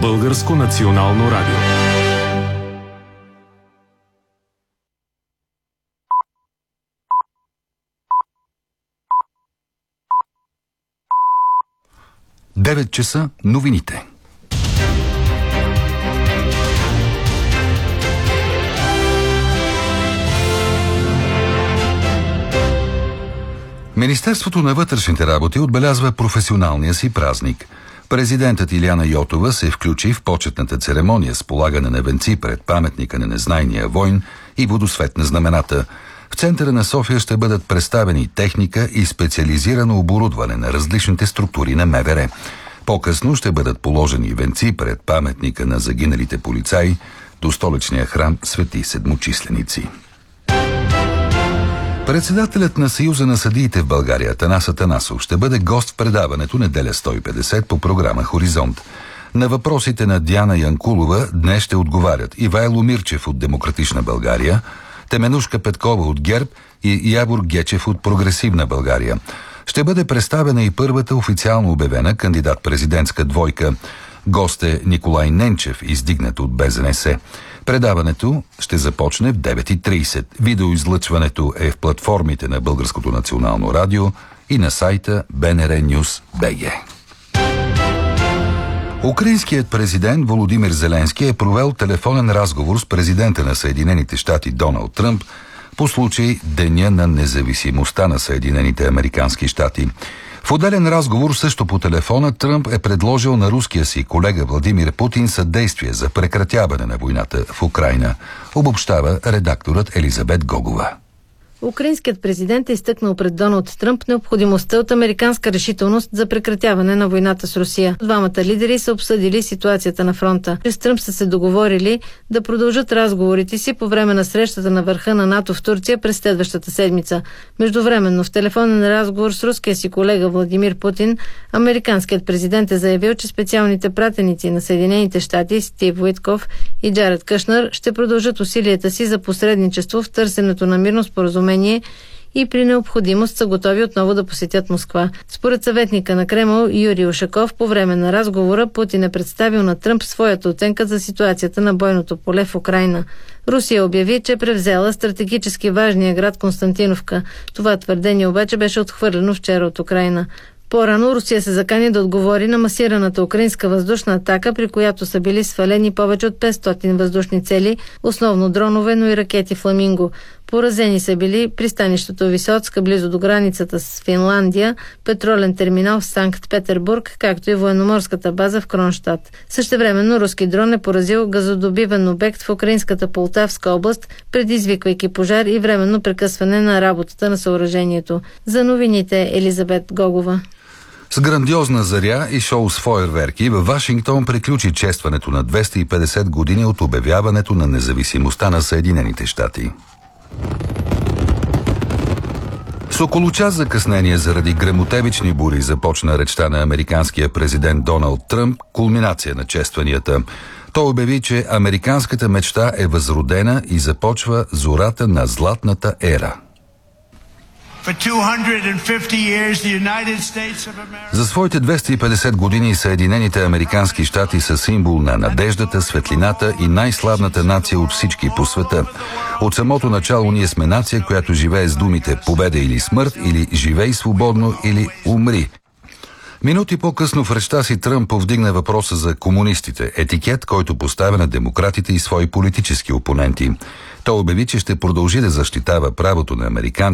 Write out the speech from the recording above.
Българско национално радио. Девет часа новините. Министерството на вътрешните работи отбелязва професионалния си празник. Президентът Илияна Йотова се включи в почетната церемония с полагане на венци пред паметника на незнайния войн и водосвет на знамената. В центъра на София ще бъдат представени техника и специализирано оборудване на различните структури на МВР. По-късно ще бъдат положени венци пред паметника на загиналите полицаи до столичния храм Свети Седмочисленици. Председателят на Съюза на съдиите в България Атанас Атанасов ще бъде гост в предаването Неделя 150 по програма Хоризонт. На въпросите на Диана Янкулова днес ще отговарят Ивайло Мирчев от Демократична България, Теменушка Петкова от ГЕРБ и Явор Гечев от Прогресивна България. Ще бъде представена и първата официално обявена кандидат-президентска двойка. Гост е Николай Ненчев, издигнат от БЗНС. Предаването ще започне в 9:30. Видеоизлъчването е в платформите на Българското национално радио и на сайта BNR News BG. Украинският президент Володимир Зеленски е провел телефонен разговор с президента на Съединените щати Доналд Тръмп по случай Деня на независимостта на Съединените американски щати. В отделен разговор също по телефона Тръмп е предложил на руския си колега Владимир Путин съдействие за прекратяване на войната в Украйна, обобщава редакторът Елизабет Гогова. Украинският президент е изтъкнал пред Доналд Тръмп необходимостта от американска решителност за прекратяване на войната с Русия. Двамата лидери са обсъдили ситуацията на фронта. С Тръмп са се договорили да продължат разговорите си по време на срещата на върха на НАТО в Турция през следващата седмица. Междувременно в телефонен разговор с руския си колега Владимир Путин, американският президент е заявил, че специалните пратеници на Съединените щати Стив Уитков и Джаред Кушнер ще продължат усилията си за посредничество в търсенето на мирно споразумение и при необходимост са готови отново да посетят Москва. Според съветника на Кремъл Юрий Ушаков, по време на разговора Путин е представил на Тръмп своята оценка за ситуацията на бойното поле в Украйна. Русия обяви, че е превзела стратегически важния град Константиновка. Това твърдение обаче беше отхвърлено вчера от Украйна. По-рано Русия се закани да отговори на масираната украинска въздушна атака, при която са били свалени повече от 500 въздушни цели, основно дронове, но и ракети «Фламинго». Поразени са били пристанището Висоцка, близо до границата с Финландия, петролен терминал в Санкт-Петербург, както и военноморската база в Кронштадт. Същевременно руски дрон е поразил газодобивен обект в украинската Полтавска област, предизвиквайки пожар и временно прекъсване на работата на съоръжението. За новините Елизабет Гогова. С грандиозна заря и шоу с фойерверки във Вашингтон приключи честването на 250 години от обявяването на независимостта на Съединените щати. С около час закъснение заради гръмотевични бури започна речта на американския президент Доналд Тръмп, кулминация на честванията. Той обяви, че американската мечта е възродена и започва зората на златната ера. За своите 250 години Съединените американски щати са символ на надеждата, светлината и най-славната нация от всички по света. От самото начало ние сме нация, която живее с думите победа или смърт, или живей свободно, или умри. Минути по-късно в речта си Тръмп повдигна въпроса за комунистите, етикет, който поставя на демократите и свои политически опоненти. Той обяви, че ще продължи да защитава правото на американците